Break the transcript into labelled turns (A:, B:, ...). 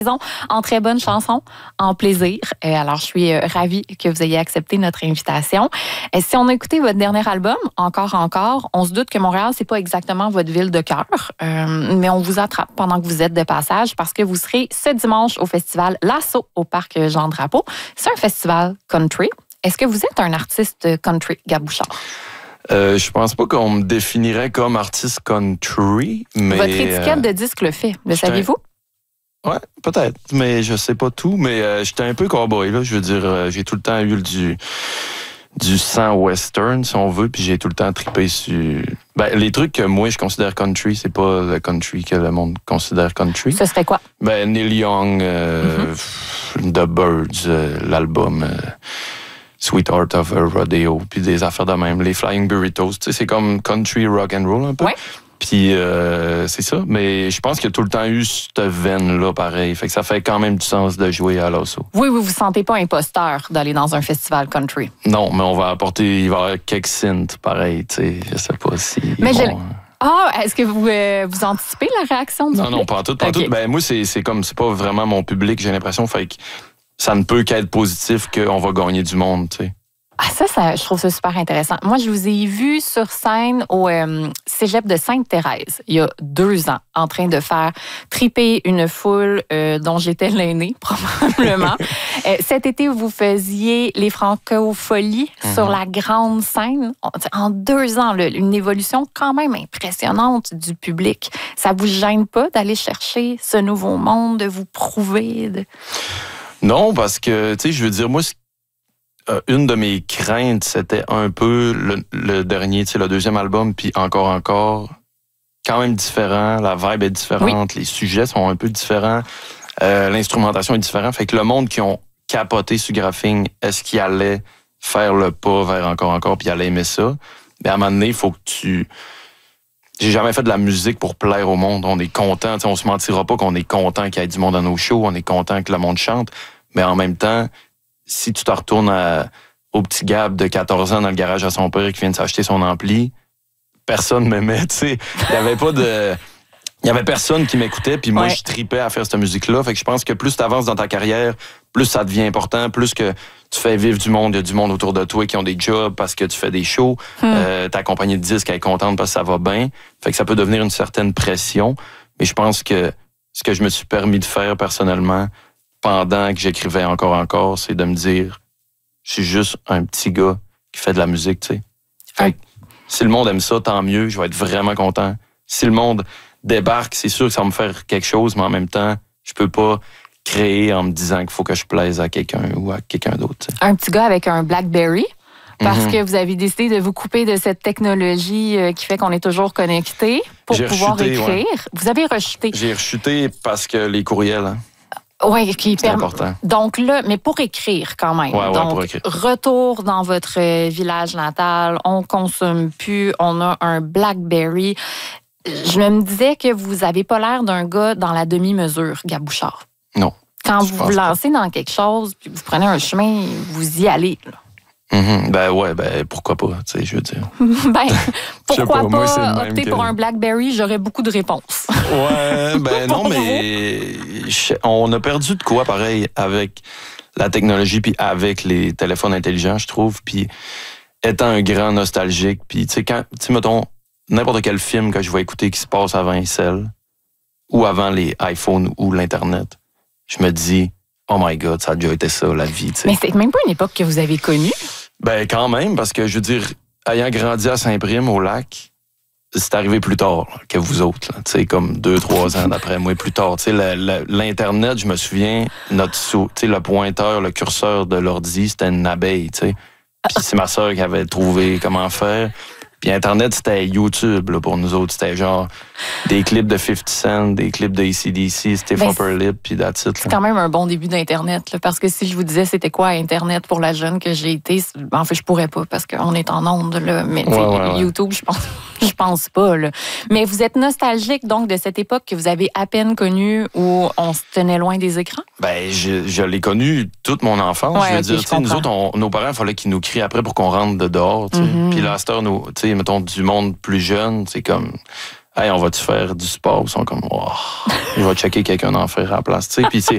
A: En très bonne chanson, en plaisir. Alors, je suis ravie que vous ayez accepté notre invitation. Si on a écouté votre dernier album, Encore, on se doute que Montréal, c'est pas exactement votre ville de cœur, mais on vous attrape pendant que vous êtes de passage parce que vous serez ce dimanche au festival L'Assaut au parc Jean-Drapeau. C'est un festival country. Est-ce que vous êtes un artiste country, Gab Bouchard?
B: Je pense pas qu'on me définirait comme artiste country, mais...
A: Votre étiquette de disque le fait, le saviez-vous?
B: Ouais, peut-être, mais je sais pas tout. Mais j'étais un peu cowboy, là. Je veux dire, j'ai tout le temps eu du sang western, si on veut, puis j'ai tout le temps trippé sur... Ben, les trucs que moi, je considère country, c'est pas le country que le monde considère country.
A: Ça serait quoi?
B: Ben, Neil Young, The Birds, l'album... Sweetheart of a Rodeo, puis des affaires de même, les Flying Burritos, tu sais, c'est comme country rock and roll un peu.
A: Ouais.
B: Puis c'est ça, mais je pense qu'il y a tout le temps eu cette veine-là pareil, fait que ça fait quand même du sens de jouer à l'Assaut.
A: Oui, vous vous sentez pas imposteur d'aller dans un festival country?
B: Non, mais il va y avoir quelques synths pareil, tu sais, je sais pas si...
A: Mais est-ce que vous anticipez la réaction du public?
B: Non, pas tout. Ben moi, c'est pas vraiment mon public, j'ai l'impression, fait que ça ne peut qu'être positif qu'on va gagner du monde, tu sais.
A: Ah, ça, je trouve ça super intéressant. Moi, je vous ai vu sur scène au Cégep de Sainte-Thérèse, il y a 2 ans, en train de faire triper une foule dont j'étais l'aînée, probablement. Cet été, vous faisiez les Francopholies sur la grande scène. En 2 ans, une évolution quand même impressionnante du public. Ça vous gêne pas d'aller chercher ce nouveau monde, de vous prouver?
B: Non, parce que, tu sais, je veux dire, moi, une de mes craintes, c'était un peu le dernier, tu sais, le deuxième album, puis encore, quand même différent, la vibe est différente, les sujets sont un peu différents, l'instrumentation est différente, fait que le monde qui ont capoté sur Graphing, est-ce qu'il allait faire le pas vers encore, puis il allait aimer ça? Mais à un moment donné, il faut que tu... J'ai jamais fait de la musique pour plaire au monde. On est content, on se mentira pas qu'on est content qu'il y ait du monde à nos shows, on est content que le monde chante, mais en même temps, si tu te retournes au petit Gab de 14 ans dans le garage à son père qui vient de s'acheter son ampli, personne m'aimait, tu sais. Il y avait personne qui m'écoutait, puis moi, je tripais à faire cette musique-là. Fait que je pense que plus tu avances dans ta carrière, plus ça devient important, plus que tu fais vivre du monde, il y a du monde autour de toi qui ont des jobs parce que tu fais des shows, ta compagnie de disques elle est contente parce que ça va bien. Fait que ça peut devenir une certaine pression. Mais je pense que ce que je me suis permis de faire personnellement pendant que j'écrivais encore, c'est de me dire, je suis juste un petit gars qui fait de la musique, tu sais. Fait que si le monde aime ça, tant mieux, je vais être vraiment content. Si le monde débarque, c'est sûr que ça va me faire quelque chose, mais en même temps, je peux pas créer en me disant qu'il faut que je plaise à quelqu'un ou à quelqu'un d'autre. T'sais.
A: Un petit gars avec un BlackBerry, parce que vous avez décidé de vous couper de cette technologie qui fait qu'on est toujours connecté pour pouvoir écrire. Ouais. Vous avez rechuté.
B: J'ai rechuté parce que les courriels... Hein.
A: Oui,
B: c'est important.
A: Donc là, mais pour écrire quand même.
B: Ouais,
A: donc,
B: pour écrire.
A: Retour dans votre village natal, on consomme plus, on a un BlackBerry. Je me disais que vous n'avez pas l'air d'un gars dans la demi-mesure, Gab Bouchard.
B: Non.
A: Quand vous vous lancez dans quelque chose, puis vous prenez un chemin, vous y allez, là.
B: Ben pourquoi pas, tu sais, je veux dire.
A: Pourquoi pas opter pour un BlackBerry, j'aurais beaucoup de réponses.
B: Ouais, non, mais on a perdu de quoi, pareil, avec la technologie puis avec les téléphones intelligents, je trouve, puis étant un grand nostalgique, puis tu sais, mettons, n'importe quel film que je vais écouter qui se passe avant les cell, ou avant les iPhones ou l'Internet, je me dis, oh my God, ça a déjà été ça, la vie, tu sais.
A: Mais c'est même pas une époque que vous avez connue.
B: Ben, quand même, parce que, je veux dire, ayant grandi à Saint-Prime, au lac, c'est arrivé plus tard là, que vous autres, tu sais, comme 2-3 ans d'après moi, plus tard. Tu sais, l'Internet, je me souviens, tu sais, le pointeur, le curseur de l'ordi, c'était une abeille, tu sais. Puis c'est ma sœur qui avait trouvé comment faire. Puis Internet, c'était YouTube, là, pour nous autres. C'était genre des clips de 50 Cent, des clips de AC/DC, Stiff Upper Lip, puis that's it.
A: C'est quand même un bon début d'Internet, là, parce que si je vous disais c'était quoi Internet pour la jeune que j'ai été, en fait, je pourrais pas, parce qu'on est en onde, là. Mais YouTube, je pense pas, là. Mais vous êtes nostalgique, donc, de cette époque que vous avez à peine connue, où on se tenait loin des écrans?
B: Ben, je l'ai connu toute mon enfance.
A: Ouais,
B: je veux dire, nous autres, nos parents, il fallait qu'ils nous crient après pour qu'on rentre de dehors, tu sais. Puis là, à cette heure, tu sais, mettons, du monde plus jeune, c'est comme, hey, on va-tu faire du sport? Ils sont comme, oh, il va checker quelqu'un d'en faire à la place, tu sais. Puis